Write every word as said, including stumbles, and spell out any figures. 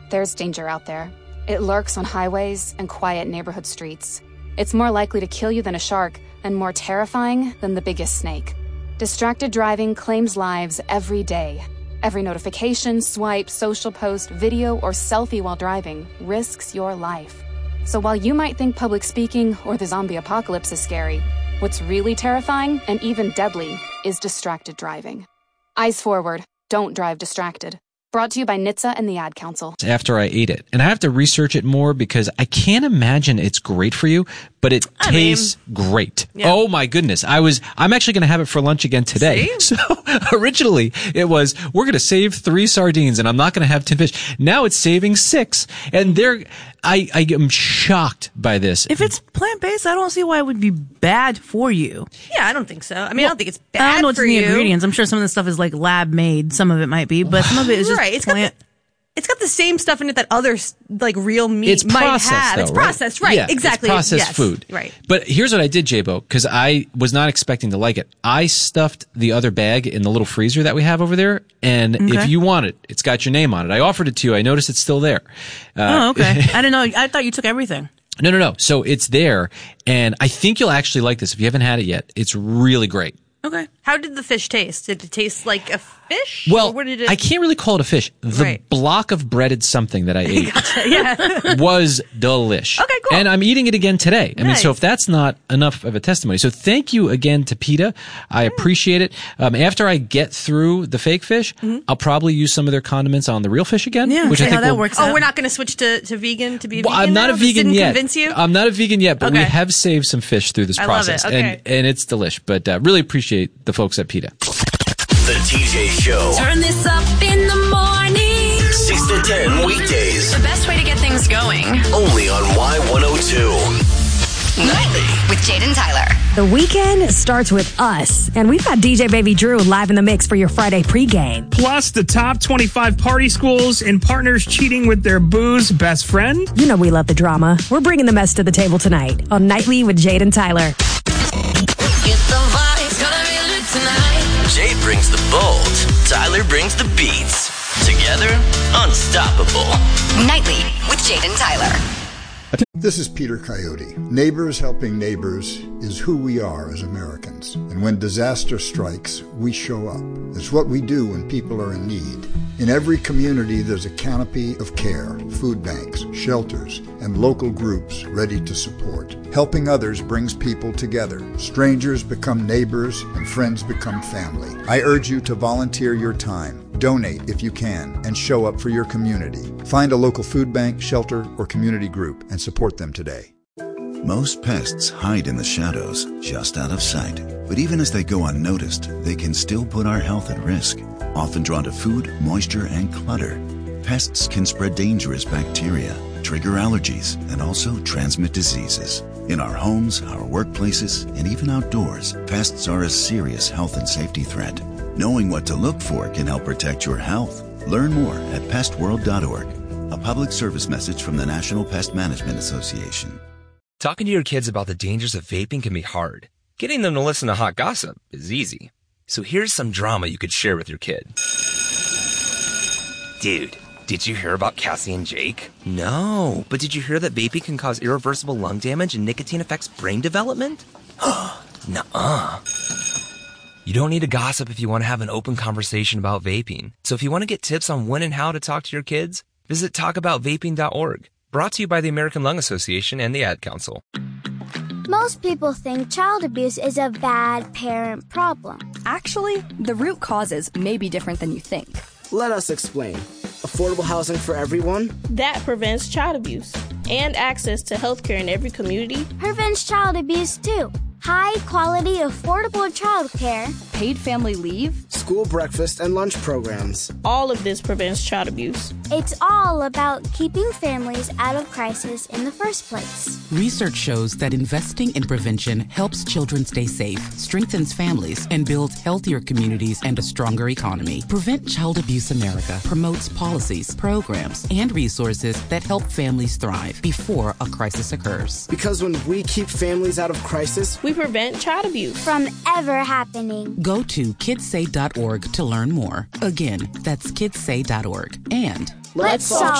There's danger out there. It lurks on highways and quiet neighborhood streets. It's more likely to kill you than a shark and more terrifying than the biggest snake. Distracted driving claims lives every day. Every notification, swipe, social post, video, or selfie while driving risks your life. So while you might think public speaking or the zombie apocalypse is scary, what's really terrifying and even deadly is distracted driving. Eyes forward. Don't drive distracted. Brought to you by N H T S A and the Ad Council. After I ate it. And I have to research it more because I can't imagine it's great for you, but it I tastes mean, great. Yeah. Oh my goodness. I was, I'm actually going to have it for lunch again today. See? So originally it was, we're going to save three sardines and I'm not going to have ten fish. Now it's saving six. And they're, I, I am shocked by this. If it's plant-based, I don't see why it would be bad for you. Yeah, I don't think so. I mean, well, I don't think it's bad I don't know what's for in the you. ingredients. I'm sure some of this stuff is like lab-made. Some of it might be, but some of it is just right. It's plant. Got the, it's got the same stuff in it that other like real meat it's might processed, have. Though, it's right? processed, right? Yeah, exactly. It's processed yes. food, right? But here's what I did, J-Bo, because I was not expecting to like it. I stuffed the other bag in the little freezer that we have over there, and okay. if you want it, it's got your name on it. I offered it to you. I noticed it's still there. Uh, oh, okay. I didn't know. I thought you took everything. No, no, no. So it's there, and I think you'll actually like this if you haven't had it yet. It's really great. Okay. How did the fish taste? Did it taste like a fish? Well, or what did it... I can't really call it a fish. The right. block of breaded something that I ate gotcha. yeah. was delish. Okay, cool. And I'm eating it again today. I nice. mean, so if that's not enough of a testimony. So thank you again to PETA. I appreciate it. Um, after I get through the fake fish, mm-hmm. I'll probably use some of their condiments on the real fish again. Yeah, which okay, I think how that will, works Oh, out. we're not going to switch to, to vegan to be a well, vegan I'm not now? a vegan didn't yet. Convince you? I'm not a vegan yet, but okay. we have saved some fish through this I process. Love it. Okay. And, and it's delish. But uh, really appreciate the folks at PETA. The T J Show. Turn this up in the morning. six to ten weekdays. The best way to get things going. Only on Y one oh two. Nightly with Jade and Tyler. The weekend starts with us, and we've got D J Baby Drew live in the mix for your Friday pregame. Plus the top twenty-five party schools and partners cheating with their booze best friend. You know we love the drama. We're bringing the mess to the table tonight on Nightly with Jade and Tyler. Get the vibes, gonna be lit tonight. Jade brings the bold. Tyler brings the beats. Together, unstoppable. Nightly with Jade and Tyler. This is Peter Coyote. Neighbors helping neighbors is who we are as Americans. And when disaster strikes, we show up. It's what we do when people are in need. In every community, there's a canopy of care, food banks, shelters, and local groups ready to support. Helping others brings people together. Strangers become neighbors, and friends become family. I urge you to volunteer your time. Donate if you can, and show up for your community. Find a local food bank, shelter, or community group and support them today. Most pests hide in the shadows, just out of sight. But even as they go unnoticed, they can still put our health at risk. Often drawn to food, moisture, and clutter, pests can spread dangerous bacteria, trigger allergies, and also transmit diseases. In our homes, our workplaces, and even outdoors, pests are a serious health and safety threat. Knowing what to look for can help protect your health. Learn more at pest world dot org. A public service message from the National Pest Management Association. Talking to your kids about the dangers of vaping can be hard. Getting them to listen to hot gossip is easy. So here's some drama you could share with your kid. Dude, did you hear about Cassie and Jake? No, but did you hear that vaping can cause irreversible lung damage and nicotine affects brain development? Nuh-uh. You don't need to gossip if you want to have an open conversation about vaping. So if you want to get tips on when and how to talk to your kids, visit talk about vaping dot org. Brought to you by the American Lung Association and the Ad Council. Most people think child abuse is a bad parent problem. Actually, the root causes may be different than you think. Let us explain. Affordable housing for everyone? That prevents child abuse. And access to healthcare in every community. Prevents child abuse too. High-quality, affordable childcare. Paid family leave. School breakfast and lunch programs. All of this prevents child abuse. It's all about keeping families out of crisis in the first place. Research shows that investing in prevention helps children stay safe, strengthens families, and builds healthier communities and a stronger economy. Prevent Child Abuse America promotes policies, programs, and resources that help families thrive before a crisis occurs. Because when we keep families out of crisis, we prevent child abuse from ever happening. Go to kids say dot org to learn more. Again, that's kids say dot org. And let's solve